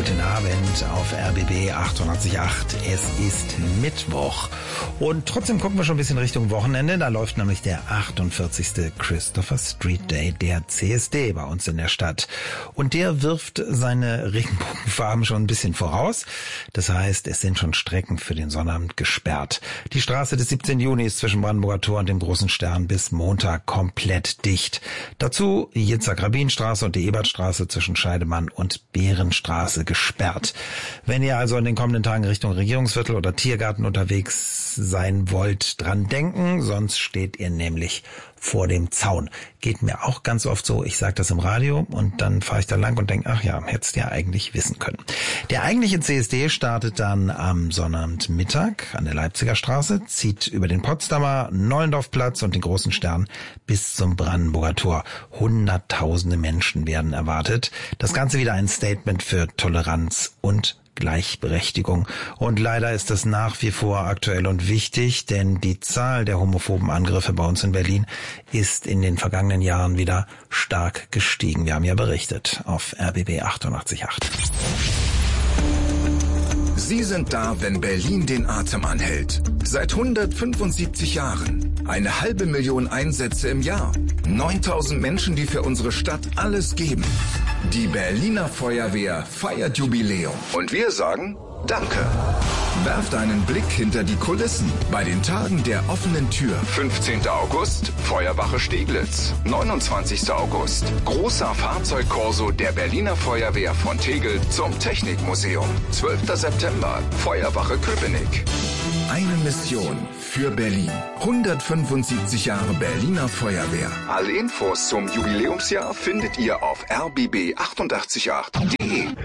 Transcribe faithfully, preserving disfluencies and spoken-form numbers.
guten Abend auf R B B achtundachtzig Komma acht. Es ist Mittwoch und trotzdem gucken wir schon ein bisschen Richtung Wochenende. Da läuft nämlich der achtundvierzigste Christopher Street Day der C S D bei uns in der Stadt. Und der wirft seine Regenbogenfarben schon ein bisschen voraus. Das heißt, es sind schon Strecken für den Sonnabend gesperrt. Die Straße des siebzehnten Juni ist zwischen Brandenburger Tor und dem Großen Stern bis Montag komplett dicht. Dazu Yitzhak-Rabin-Straße und die Ebertstraße zwischen Scheidemann und Behrenstraße gesperrt. Wenn ihr also in den kommenden Tagen Richtung Regierungsviertel oder Tiergarten unterwegs sein wollt, dran denken, sonst steht ihr nämlich vor dem Zaun. Geht mir auch ganz oft so, ich sage das im Radio und dann fahre ich da lang und denke, ach ja, hättest du ja eigentlich wissen können. Der eigentliche C S D startet dann am Sonnabendmittag an der Leipziger Straße, zieht über den Potsdamer, Neulendorfplatz und den Großen Stern bis zum Brandenburger Tor. Hunderttausende Menschen werden erwartet. Das Ganze wieder ein Statement für Toleranz und Gleichberechtigung. Und leider ist das nach wie vor aktuell und wichtig, denn die Zahl der homophoben Angriffe bei uns in Berlin ist in den vergangenen Jahren wieder stark gestiegen. Wir haben ja berichtet auf R B B achtundachtzig Komma acht. Sie sind da, wenn Berlin den Atem anhält. Seit hundertfünfundsiebzig Jahren. Eine halbe Million Einsätze im Jahr. neuntausend Menschen, die für unsere Stadt alles geben. Die Berliner Feuerwehr feiert Jubiläum. Und wir sagen Danke. Werft einen Blick hinter die Kulissen bei den Tagen der offenen Tür. fünfzehnten August, Feuerwache Steglitz. neunundzwanzigsten August, großer Fahrzeugkorso der Berliner Feuerwehr von Tegel zum Technikmuseum. zwölften September, Feuerwache Köpenick. Eine Mission für Berlin. hundertfünfundsiebzig Jahre Berliner Feuerwehr. Alle Infos zum Jubiläumsjahr findet ihr auf r b b achtundachtzig Komma acht punkt de.